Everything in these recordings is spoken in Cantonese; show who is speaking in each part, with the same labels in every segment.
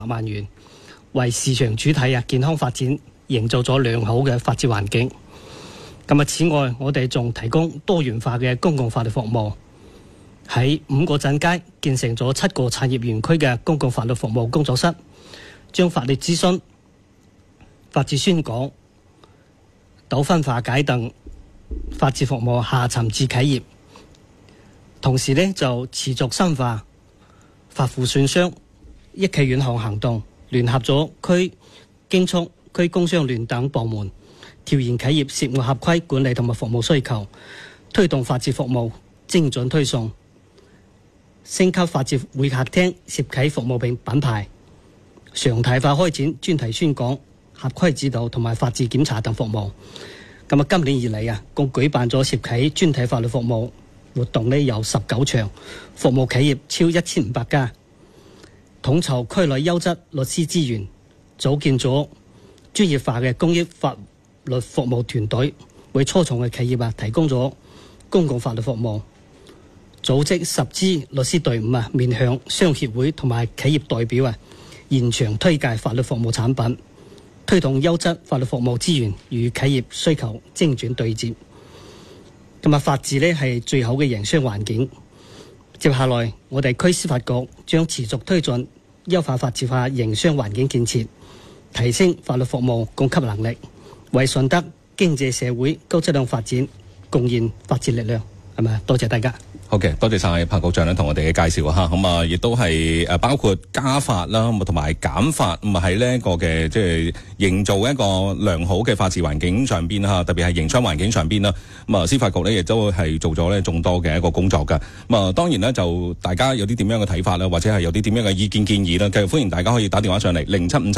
Speaker 1: 萬元，為市場主體健康發展營造咗良好嘅法治環境。此外，我哋仲提供多元化嘅公共法律服務，喺5個鎮街建成咗7個產業園區嘅公共法律服務工作室，將法律諮詢、法治宣講、糾紛化解等法治服務下沉至企業。同時呢，就持續深化法扶信商、一企遠航行動，聯合咗區經促、區工商聯等部門，調研企業涉務合規管理同埋服務需求，推動法治服務精準推送，升級法治會客廳涉企服務品牌，常態化開展專題宣講、合規指導同埋法治檢查等服務。今年以嚟共舉辦咗涉企專題法律服務活動呢有19場，服務企業超1500家，統籌區內優質律師資源，組建咗專業化嘅公益法律服務團隊，為初創嘅企業提供咗公共法律服務，組織10支律師隊伍面向商協會同埋企業代表現場推介法律服務產品，推動優質法律服務資源與企業需求精準對接。法治呢係最好嘅營商環境。接下來，我哋區司法局將持續推進優化法治化營商環境建設，提升法律服務供給能力，為順德經濟社會高質量發展貢獻法治力量。多謝大家。
Speaker 2: 好嘅，多謝晒彭局長咧同我哋嘅介紹嚇，亦都係包括加法啦，同埋減法，喺呢一個嘅即係營造一個良好嘅法治環境上邊嚇，特別係營商環境上邊啦。司法局咧亦都係做咗咧眾多嘅一個工作㗎。當然咧就大家有啲點樣嘅睇法啦，或者係有啲點樣嘅意見建議啦，繼續歡迎大家可以打電話上嚟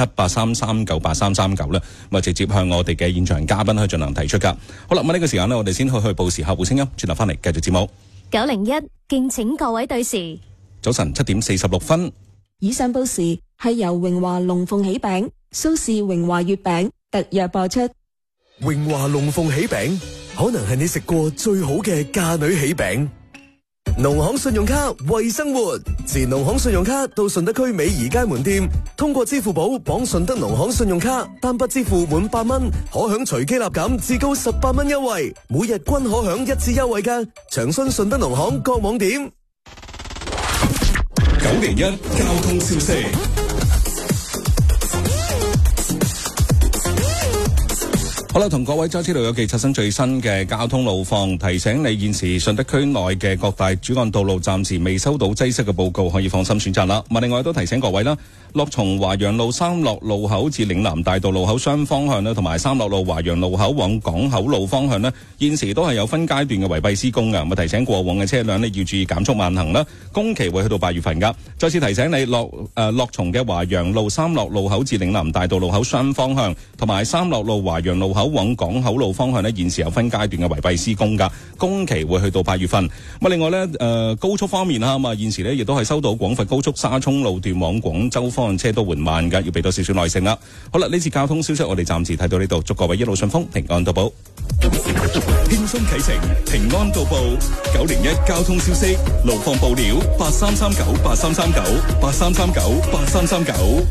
Speaker 2: 075783398339啦，直接向我哋嘅現場嘉賓去進行提出㗎。好啦，呢個時間呢，我哋先去報時客戶聲音，轉頭翻嚟繼續節目。
Speaker 3: 901，敬請各位對時。
Speaker 2: 早晨7點46分。
Speaker 4: 以上報時係由榮華龍鳳喜餅、蘇氏榮華月餅特約播出。
Speaker 5: 榮華龍鳳喜餅可能係你食過最好嘅嫁女喜餅。農行信用卡為生活，持農行信用卡到順德區美宜街門店，通過支付寶綁順德農行信用卡，單筆支付滿8蚊，可享隨機立減至高18蚊優惠，每日均可享1次優惠㗎。詳詢順德農行各網點。
Speaker 6: 901交通消息。
Speaker 2: 好啦，同各位揸車道友記刷新最新嘅交通路況，提醒你現時順德區內嘅各大主幹道路暫時未收到擠塞嘅報告，可以放心選擇啦。另外都提醒各位啦，樂從華陽路三樂路口至嶺南大道路口雙方向啦，同埋三樂路華陽路口往港口路方向呢，現時都係有分階段嘅圍蔽施工㗎。提醒過往嘅車輛呢要注意減速慢行啦。工期會去到8月份㗎。再次提醒你，樂從嘅華陽路三樂路口至嶺南大道路口雙方向，同埋三樂路華陽路口往港口路方向呢，現時有分階段嘅圍蔽施工㗎，工期會去到8月份。另外呢，高速方面現時呢亦都係收到廣佛高速沙涌路段往廣州方向車都緩慢㗎，要俾到少少耐性啦。好啦，呢次交通消息我哋暫時睇到呢度，祝各位一路順風，平安到步。
Speaker 6: 輕鬆啟程，平安到步。901交通消息，路況報料8339833983398339。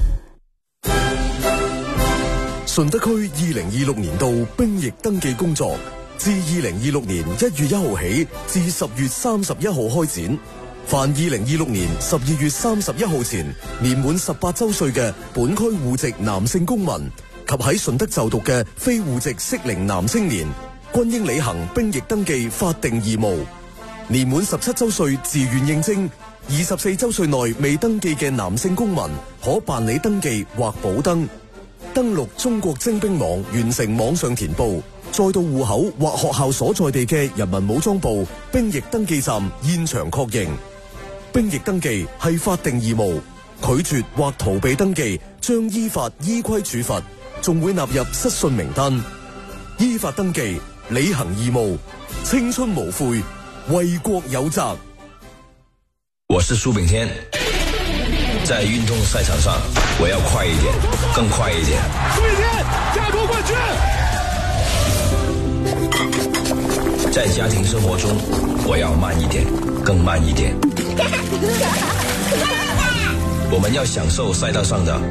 Speaker 5: 順德區2026年度兵役登記工作自2026年1月1號起至10月31號開展。凡2026年12月31號前年滿18周歲嘅本區戶籍男性公民及喺順德就讀嘅非戶籍適齡男青年，均應履行兵役登記法定義務。年滿17周歲自願應徵，24周歲內未登記嘅男性公民可辦理登記或補登。登錄中國徵兵網完成網上填報，再到戶口或學校所在地嘅人民武裝部兵役登記站現場確認。兵役登記係法定義務，拒絕或逃避登記將依法依規處罰，仲會納入失信名單。依法登記，履行義務，青春無悔，為國有責。
Speaker 7: 我是蘇炳添，在運動賽場上，我要快一點，更快一點。蘇炳添，加奪冠軍！在家庭生活中，我要慢一點，更慢一點。 我們要享受賽道上的